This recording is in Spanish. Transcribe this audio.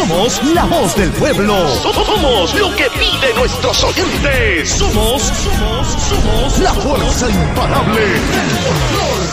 Somos la voz del pueblo. Somos lo que piden nuestros oyentes. Somos la fuerza imparable del folclor.